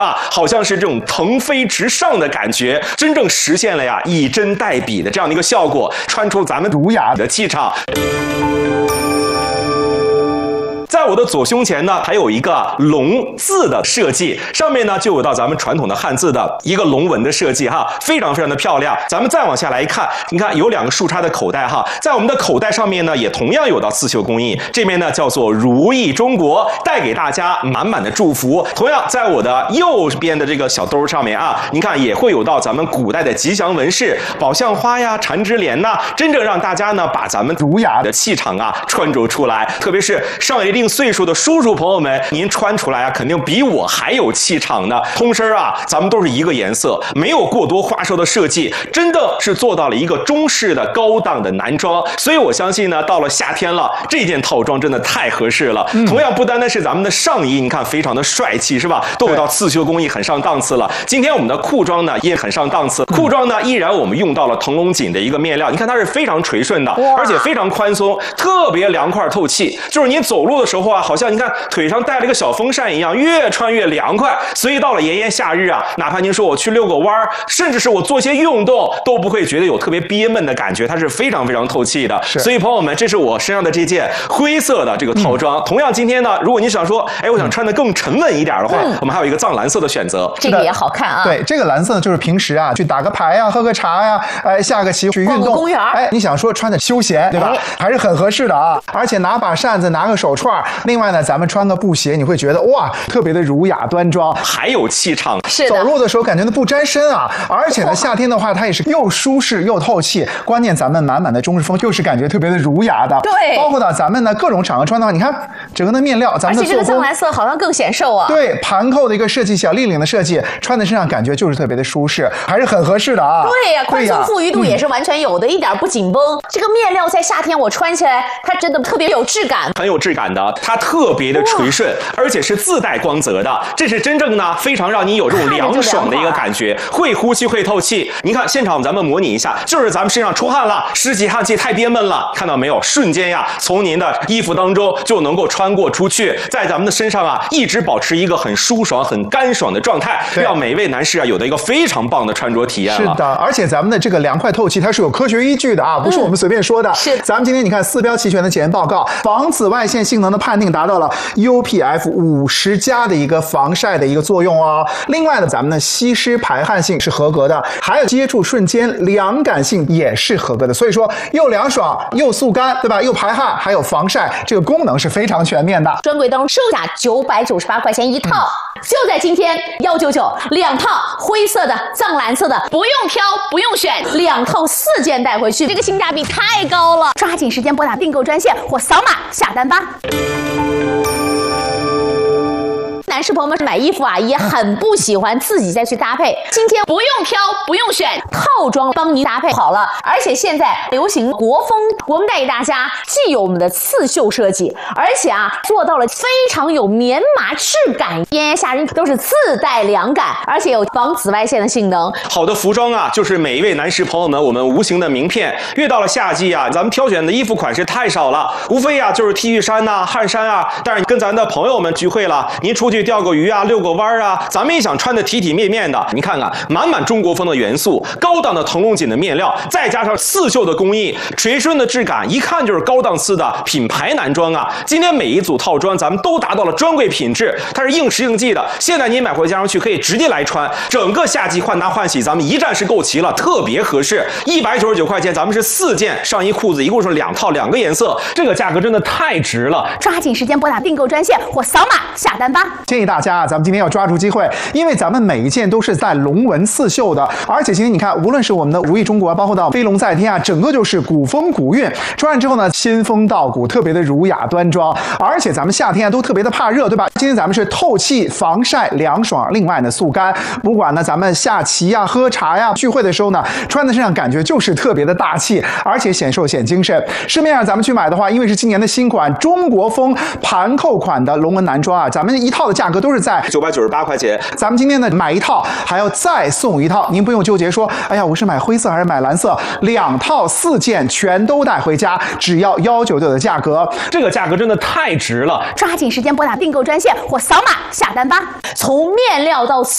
啊，好像是这种腾飞直上的感觉，真正实现了呀以真代比的这样的一个效果，穿出咱们儒雅的气场。在我的左胸前呢，还有一个龙字的设计，上面呢就有到咱们传统的汉字的一个龙纹的设计哈，非常非常的漂亮。咱们再往下来一看，你看有2个竖插的口袋哈，在我们的口袋上面呢，也同样有到刺绣工艺，这边呢叫做如意中国，带给大家满满的祝福。同样，在我的右边的这个小兜上面啊，您看也会有到咱们古代的吉祥纹饰，宝相花呀、缠枝莲呐，真正让大家呢把咱们儒雅的气场啊穿着出来。特别是上一定岁数的叔叔朋友们，您穿出来啊，肯定比我还有气场呢。通身啊，咱们都是一个颜色，没有过多花哨的设计，真的是做到了一个中式的高档的男装。所以我相信呢，到了夏天了，这件套装真的太合适了。同样不单单是咱们的上衣，你看非常的帅气，是吧？都有到刺绣工艺，很上档次了。今天我们的裤装呢也很上档次，裤装呢依然我们用到了腾龙锦的一个面料，你看它是非常垂顺的，而且非常宽松，特别凉快透气。就是你走路的时候啊，好像你看腿上带了一个小风扇一样，越穿越凉快。所以到了炎炎夏日啊，哪怕您说我去遛个弯儿，甚至是我做些运动，都不会觉得有特别憋闷的感觉，它是非常非常透气的。所以朋友们，这是我身上的这件灰色的这个套装。同样今天呢，如果你想说，哎，我想穿得更沉稳一点的话，我们还有一个藏蓝色的选择， 这个也好看啊。 对，这个蓝色呢，就是平时啊去打个牌呀、喝个茶呀、下个棋去运动， 公园， 你想说穿的休闲，对吧？还是很合适的啊。而且拿把扇子，拿个手串，另外呢，咱们穿个布鞋，你会觉得哇，特别的儒雅端庄， 还有气场。 是的， 走路的时候感觉都不沾身啊。而且呢，夏天的话，它也是又舒适又透气。关键咱们满满的中式风，又是感觉特别的儒雅的。 对， 包括呢，咱们呢各种场合穿的话，你看整个的面料，咱们的而且这个藏蓝色好像更显瘦啊。 对，盘扣的一个设计，小立领的设计，穿在身上感觉就是特别的舒适，还是很合适的啊。 对呀，宽松富裕度也是完全有的，一点不紧绷。这个面料在夏天我穿起来，它真的特别有质感， 很有质感的，它特别的垂顺，而且是自带光泽的，这是真正呢非常让你有这种凉爽的一个感觉，会呼吸会透气。你看现场咱们模拟一下，就是咱们身上出汗了，湿气汗气太憋闷了，看到没有？瞬间呀，从您的衣服当中就能够穿过出去，在咱们的身上啊一直保持一个很舒爽、很干爽的状态，让每位男士啊有的一个非常棒的穿着体验了。 是的，而且咱们的这个凉快透气，它是有科学依据的啊，不是我们随便说的。 是， 咱们今天你看4标齐全的检验报告，防紫外线性能的判定达到了 UPF 50+的一个防晒的一个作用哦。另外呢，咱们的吸湿排汗性是合格的，还有接触瞬间凉感性也是合格的。所以说又凉爽又速干，对吧？又排汗，还有防晒，这个功能是非常全面的。 专柜当中售价998块钱一套，就在今天199，2套灰色的、藏蓝色的，不用挑，不用选，2套4件带回去，这个性价比太高了！抓紧时间拨打订购专线或扫码下单吧。男士朋友们买衣服啊，也很不喜欢自己再去搭配。今天不用挑，不用选，套装帮您搭配好了。而且现在流行国风，我们带给大家既有我们的刺绣设计，而且啊做到了非常有棉麻质感，炎炎夏日都是自带凉感，而且有防紫外线的性能。 好的服装啊，就是每一位男士朋友们我们无形的名片。越到了夏季啊，咱们挑选的衣服款式太少了，无非啊就是 T 恤衫呐、汗衫啊。但是跟咱的朋友们聚会了，您出去钓个鱼啊，遛个弯啊，咱们也想穿得体体面面的。你看看，满满中国风的元素，高档的腾龙锦的面料，再加上刺绣的工艺，垂顺的质感，一看就是高档次的品牌男装啊。今天每一组套装，咱们都达到了专柜品质，它是应时应季的。现在您买回家上去可以直接来穿，整个夏季换搭换洗，咱们一站式购齐了，特别合适。199块钱，咱们是4件上衣裤子，一共是2套2个颜色，这个价格真的太值了。 抓紧时间拨打订购专线或扫码下单吧。 建议大家啊，咱们今天要抓住机会，因为咱们每一件都是带龙纹刺绣的，而且今天你看，无论是我们的如意中国，包括到飞龙在天啊，整个就是古风古韵，穿上之后呢，仙风道骨，特别的儒雅端庄。而且咱们夏天啊都特别的怕热，对吧？今天咱们是透气、防晒、凉爽，另外呢速干。不管呢咱们下棋呀、喝茶呀、聚会的时候呢，穿在身上感觉就是特别的大气，而且显瘦显精神。市面上咱们去买的话，因为是今年的新款中国风盘扣款的龙纹男装啊，咱们一套的价格都是在 998块钱。 咱们今天呢买一套还要再送一套，您不用纠结说，哎呀，我是买灰色还是买蓝色，2套4件全都带回家，只要199的价格， 这个价格真的太值了。 抓紧时间拨打订购专线或扫码下单吧。从面料到刺